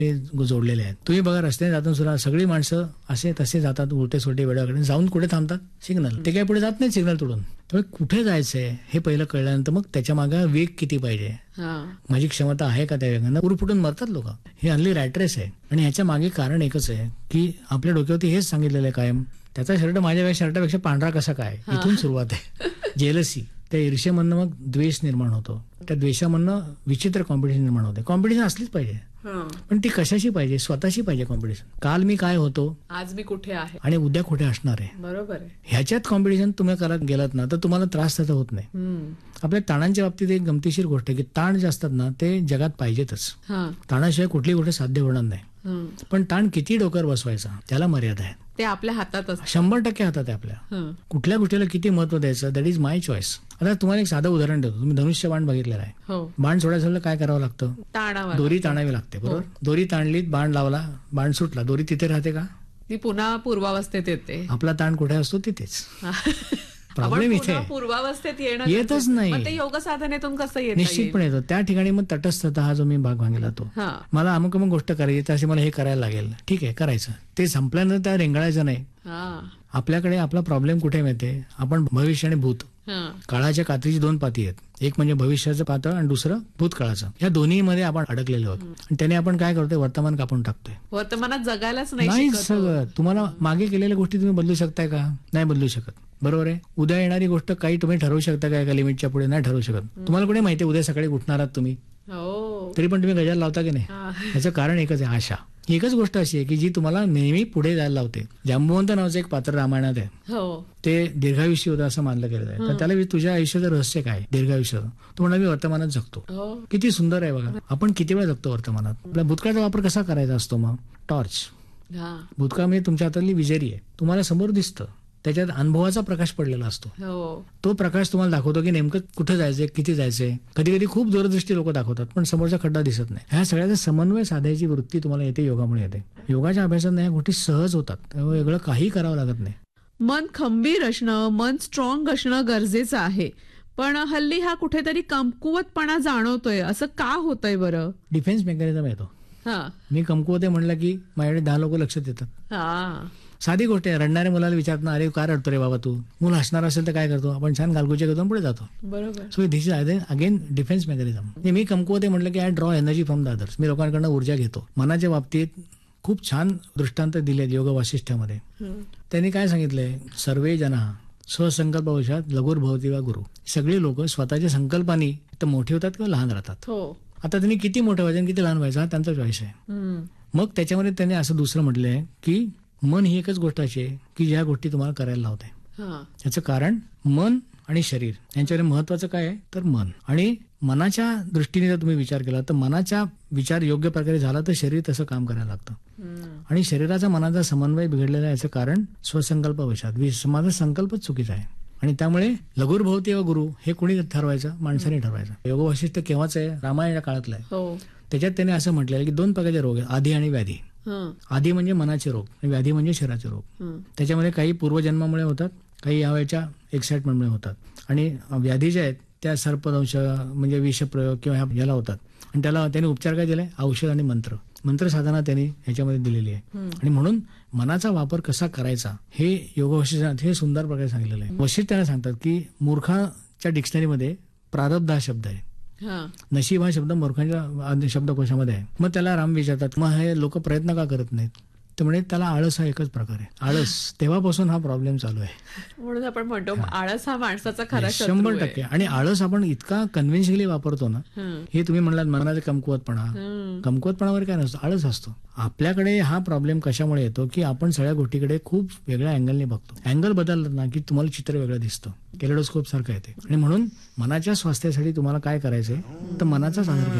ते जोडलेले आहेत. तुम्ही बघा रस्त्याने जाताना सुद्धा सगळी माणसं असे तसे जातात, उलटे सोटे वेळाकडे जाऊन कुठे थांबतात? सिग्नल. ते काही पुढे जात नाही सिग्नल तोडून. त्यामुळे कुठे जायचंय हे पहिलं कळल्यानंतर मग त्याच्या मागे वेग किती पाहिजे, माझी क्षमता आहे का त्या वेगानं, उरफुटून मरतात लोक. हे हल्ली रॅट रेस आहे. आणि ह्याच्या मागे कारण एकच आहे की आपल्या डोक्यावरती हेच सांगितलेलं आहे कायम, त्याचा शर्ट माझ्या शर्टापेक्षा पांढरा कसा काय, इथून सुरुवात आहे. जेलसी. त्या ईर्ष्येमधनं मग द्वेष निर्माण होतो. त्या द्वेषामधनं विचित्र कॉम्पिटिशन निर्माण होते. कॉम्पिटिशन असलीच पाहिजे, पण ती कशाशी पाहिजे? स्वतःशी पाहिजे कॉम्पिटिशन. काल मी काय होतो, आज मी कुठे आहे आणि उद्या कुठे असणार आहे. बरोबर आहे. ह्याच्यात कॉम्पिटिशन तुम्ही करत गेलात ना तर तुम्हाला त्रास त्याचा होत नाही. आपल्या ताणांच्या बाबतीत एक गमतीशीर गोष्ट आहे की ताण जे असतात ना ते जगात पाहिजेतच. ताणाशिवाय कुठली गोष्ट साध्य होणार नाही. पण ताण किती डोक्यावर बसवायचा त्याला मर्यादा आहे. ते आपल्या हातात 100% हातात आहे आपल्या. कुठल्या गोष्टीला किती महत्व द्यायचं दॅट इज माय चॉईस. आता तुम्हाला एक साधं उदाहरण देतो. तुम्ही धनुष्य बाण बघितलेला आहे. बाण सोडायचं काय करावं लागतं? दोरी ताणावी लागते, बरोबर. दोरी ताणलीत, बाण लावला, बाण सुटला, दोरी तिथे राहते का? ती पुन्हा पूर्वावस्थेत येते. आपला ताण कुठे असतो? तिथेच. प्रॉब्लेम इथे पूर्वावस्थेत येतच नाही. ते योग साधनेतून कसं येतं? निश्चितपणे येतो. त्या ठिकाणी मग तटस्थता हा जो मी भाग भांगला तो, मला अमुक अमुक गोष्ट करायची तर अशी मला हे करायला लागेल, ठीक आहे करायचं. ते संपल्यानंतर त्या रेंगाळायचं नाही. आपल्याकडे आपला प्रॉब्लेम कुठे मिळते? आपण भविष्य आणि भूत, काळाच्या कात्रीची दोन पाती आहेत. एक म्हणजे भविष्याचं पातळ आणि दुसरं भूतकाळाचं. या दोन्ही मध्ये आपण अडकलेलो आहोत. आणि त्याने आपण काय करतोय? वर्तमान कापून टाकतोय. वर्तमानात जगायलाच नाही सगळं. तुम्हाला मागे केलेल्या गोष्टी तुम्ही बदलू शकताय का? नाही बदलू शकत, बरोबर आहे. उद्या येणारी गोष्ट काही तुम्ही ठरवू शकता का? एका लिमिटच्या पुढे नाही ठरवू शकत. तुम्हाला कुठे माहिती उद्या सकाळी उठणार आहात तुम्ही? तरी पण तुम्ही गजाल लावता की नाही? याचं कारण एकच आहे, आशा. एकच गोष्ट अशी आहे की जी तुम्हाला नेहमी पुढे जायला लावते. जांबुवंत नावाचं एक पात्र रामायणात आहे. ते दीर्घायुष्य होतं असं मानलं गेलं आहे. तर त्याला तुझ्या आयुष्याचं रहस्य काय? दीर्घायुष्याचं. तो म्हणा मी वर्तमानात जगतो. किती सुंदर आहे बघा. आपण किती वेळा जगतो वर्तमानात? आपल्या भूतकाळाचा वापर कसा करायचा असतो? मग टॉर्च. भूतकाळ म्हणजे तुमच्या हातातली विजेरी आहे. तुम्हाला समोर दिसतं, त्याच्यात अनुभवाचा प्रकाश पडलेला असतो. तो प्रकाश तुम्हाला दाखवतो की नेमकं कुठे जायचंय, किती जायचंय. कधी कधी खूप दूरदृष्टी लोक दाखवतात पण समोरचा खड्डा दिसत नाही. ह्या सगळ्याचा समन्वय साधायची वृत्ती तुम्हाला येते योगामुळे येते. योगाच्या अभ्यासात या गोष्टी सहज होतात. वेगळं काही करावं लागत नाही. मन खंबीर असणं, मन स्ट्रॉंग असणं गरजेचं आहे. पण हल्ली हा कुठेतरी कमकुवतपणा जाणवतोय. असं का होतंय बरं? डिफेन्स मेकॅनिझम येतो. मी कमकुवत आहे म्हणलं की माझ्याकडे 10 लोक लक्षात येतात. साधी गोष्ट आहे. रडणाऱ्या मुलाला विचारत ना, अरे का रडतो रे बाबा तू? मुलं हसणार असेल तर काय करतो? आपण छान गालगुच्या करतो पुढे जातो. बरोबर. So this is again defence mechanism. मी कमकुवत आहे म्हटलं की I draw energy from the others. मी लोकांकडनं ऊर्जा घेतो. मनाच्या बाबतीत खूप छान दृष्टांत दिले योग वासिष्ठ्यामध्ये. त्यांनी काय सांगितलंय? सर्वे जना स्वसंकल्पवशात लघुर्भवती वा गुरु. सगळे लोक स्वतःच्या संकल्पाने तर मोठे होतात किंवा लहान राहतात. आता त्यांनी किती मोठं व्हायचं किती लहान व्हायचं हा त्यांचा चॉईस आहे. मग त्याच्यामध्ये त्यांनी असं दुसरं म्हटलंय की मन ही एकच गोष्ट अशी आहे की ज्या गोष्टी तुम्हाला करायला लावते. याचं कारण मन आणि शरीर यांच्याकडे महत्वाचं काय आहे तर मन. आणि मनाच्या दृष्टीने जर तुम्ही विचार केला तर मनाचा विचार योग्य प्रकारे झाला तर शरीर तसं काम करायला लागतं. आणि शरीराचा मनाचा समन्वय बिघडलेला आहे. याचं कारण स्वसंकल्पवशात माझा संकल्पच चुकीचा आहे. आणि त्यामुळे लघुर्भवती व गुरु हे कोणी ठरवायचं? माणसाने ठरवायचं. योग वैशिष्ट केव्हाच आहे? रामायणाच्या काळातलं आहे. त्याच्यात त्याने असं म्हटलेलं की 2 प्रकारचे रोग आहेत, आधी आणि व्याधी. आधी म्हणजे मनाचे रोग आणि व्याधी म्हणजे शरीराचे रोग. त्याच्यामध्ये काही पूर्वजन्मामुळे होतात, काही या वेळच्या एक्साइटमेंटमुळे होतात. आणि व्याधी ज्या आहेत त्या सर्पदंश म्हणजे विषप्रयोग किंवा याला होतात. आणि त्याला त्यांनी उपचार काय दिलाय? औषध आणि मंत्र साधना त्यांनी ह्याच्यामध्ये दिलेली आहे. आणि म्हणून मनाचा वापर कसा करायचा हे योग वशिष्ठात हे सुंदर प्रकारे सांगितलेलं आहे. वशिष्ठ त्यांना सांगतात की मूर्खाच्या डिक्शनरीमध्ये प्रारब्ध हा शब्द आहे, नशीब हा शब्द मूर्खांच्या शब्दकोशामध्ये आहे. मग त्याला राम विचारतात मग हे लोक प्रयत्न का करत नाहीत? तर म्हणजे त्याला आळस हा एकच प्रकार आहे. आळस. तेव्हापासून हा प्रॉब्लेम चालू आहे. म्हणून आपण म्हणतो आळस हा माणसाचा खरा 100%. आणि आळस आपण इतका कन्व्हेन्शनली वापरतो ना. हे तुम्ही म्हणलात मनाचा कमकुवतपणावर काय नसतो, आळस असतो. आपल्याकडे हा प्रॉब्लेम कशामुळे येतो की आपण सगळ्या गोष्टीकडे खूप वेगळ्या अँगलने बघतो. अँगल बदललं ना की तुम्हाला चित्र वेगळं दिसतं, केलेडोस्कोप सारखं येते. आणि म्हणून मनाच्या स्वास्थ्यासाठी तुम्हाला काय करायचंय तर मनाचाच आधार